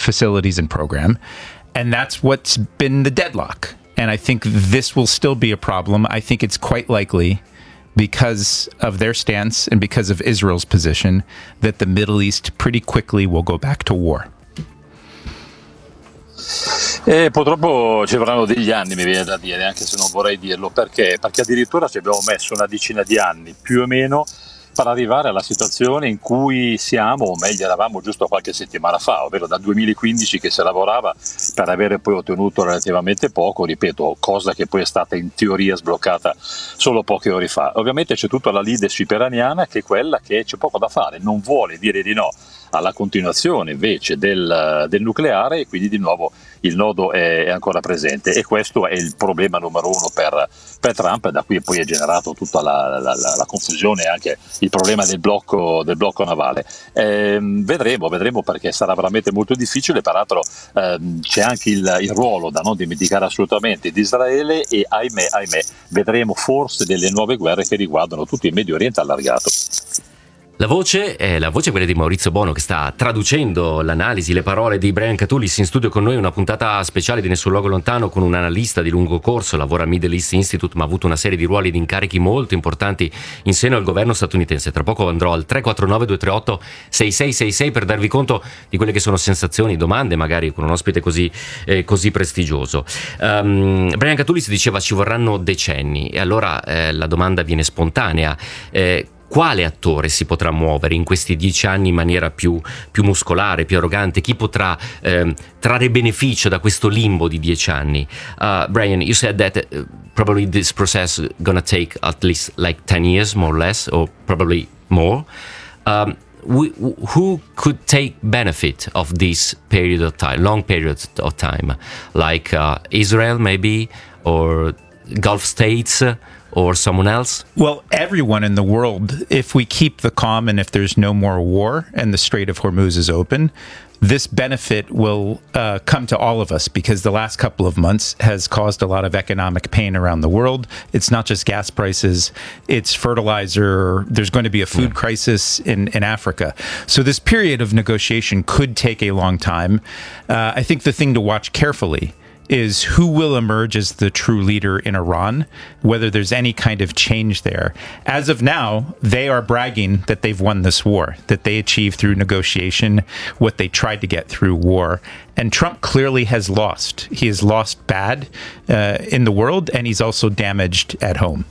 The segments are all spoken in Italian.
facilities and program. And that's what's been the deadlock. And I think this will still be a problem. I think it's quite likely, because of their stance and because of Israel's position, that the Middle East pretty quickly will go back to war. E purtroppo ci vorranno degli anni, mi viene da dire, anche se non vorrei dirlo, perché addirittura ci abbiamo messo una decina di anni, più o meno, per arrivare alla situazione in cui siamo, o meglio eravamo giusto qualche settimana fa, ovvero dal 2015 che si lavorava per avere poi ottenuto relativamente poco, ripeto, cosa che poi è stata in teoria sbloccata solo poche ore fa. Ovviamente c'è tutta la leadership iraniana, che è quella che c'è poco da fare, non vuole dire di no alla continuazione invece del nucleare, e quindi di nuovo il nodo è ancora presente, e questo è il problema numero uno per Trump. Da qui poi è generato tutta la confusione e anche il problema del blocco navale. Vedremo, perché sarà veramente molto difficile. Peraltro c'è anche il ruolo da non dimenticare assolutamente di Israele, e ahimè vedremo forse delle nuove guerre che riguardano tutto il Medio Oriente allargato. La voce è quella di Maurizio Bono, che sta traducendo l'analisi, le parole di Brian Katulis. In studio con noi una puntata speciale di Nessun Luogo Lontano con un analista di lungo corso, lavora al Middle East Institute, ma ha avuto una serie di ruoli ed incarichi molto importanti in seno al governo statunitense. Tra poco andrò al 349-238-6666 per darvi conto di quelle che sono sensazioni, domande, magari con un ospite così prestigioso. Brian Katulis diceva ci vorranno decenni, e allora la domanda viene spontanea. Quale attore si potrà muovere in questi 10 anni in maniera più muscolare, più arrogante? Chi potrà trarre beneficio da questo limbo di 10 anni? Brian, you said that probably this process is gonna take at least like 10 years, more or less, or probably more. Who could take benefit of this period of time, long period of time, like Israel maybe, or Gulf states, or someone else? Well, everyone in the world, if we keep the calm and if there's no more war and the Strait of Hormuz is open, this benefit will come to all of us, because the last couple of months has caused a lot of economic pain around the world. It's not just gas prices, it's fertilizer. There's going to be a food crisis in Africa. So this period of negotiation could take a long time. I think the thing to watch carefully is who will emerge as the true leader in Iran, whether there's any kind of change there. As of now, they are bragging that they've won this war, that they achieved through negotiation what they tried to get through war. And Trump clearly has lost. He has lost bad in the world, and he's also damaged at home.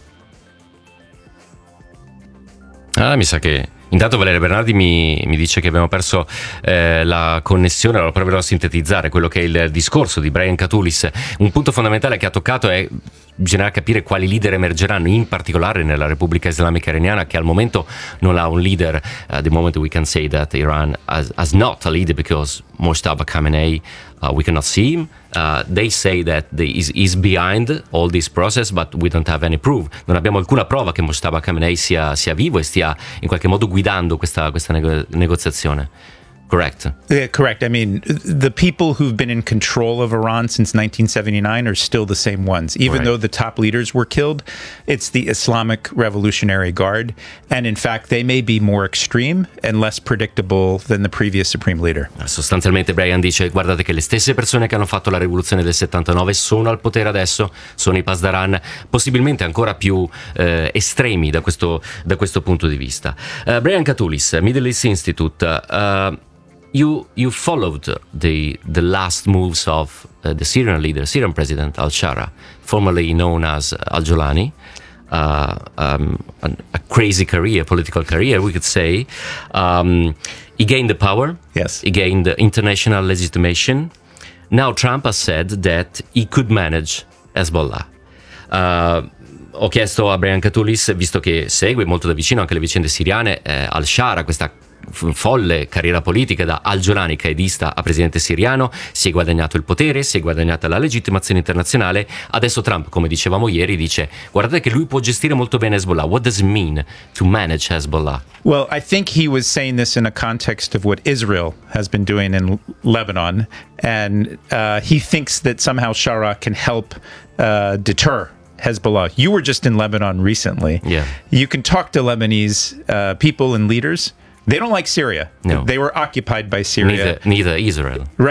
Mi sa che intanto Valeria Bernardi mi dice che abbiamo perso la connessione. Allora proverò a sintetizzare quello che è il discorso di Brian Katulis. Un punto fondamentale che ha toccato è bisognerà capire quali leader emergeranno, in particolare nella Repubblica Islamica Iraniana, che al momento non ha un leader. At the moment we can say that Iran has not a leader because Mojtaba Khamenei, we cannot see him. They say that is behind all this process, but we don't have any proof. Non abbiamo alcuna prova che Mojtaba Khamenei sia vivo e stia in qualche modo guidando questa negoziazione. Correct. Yeah, correct. I mean, the people who've been in control of Iran since 1979 are still the same ones. Even though the top leaders were killed, it's the Islamic Revolutionary Guard. And in fact, they may be more extreme and less predictable than the previous supreme leader. Sostanzialmente Brian dice, guardate che le stesse persone che hanno fatto la rivoluzione del 79 sono al potere adesso, sono i Pasdaran, possibilmente ancora più estremi da questo punto di vista. Brian Katulis, Middle East Institute, You followed the last moves of the Syrian president al-Shara, formerly known as al-Jolani, a crazy career, political career, we could say. He gained the power. Yes. He gained international legitimation. Now Trump has said that he could manage Hezbollah. Ho chiesto a Brian Katulis, visto che segue molto da vicino anche le vicende siriane, al-Shara, questa folle carriera politica da al-Jolani, qaedista a presidente siriano, si è guadagnato il potere, si è guadagnata la legittimazione internazionale. Adesso Trump, come dicevamo ieri, dice guardate che lui può gestire molto bene Hezbollah. What does it mean to manage Hezbollah? Well, I think he was saying this in a context of what Israel has been doing in Lebanon, and he thinks that somehow Shara can help deter Hezbollah. You were just in Lebanon recently. Yeah. You can talk to Lebanese people and leaders. They don't like Syria. No. They were occupied by Syria. Neither Israel. Right.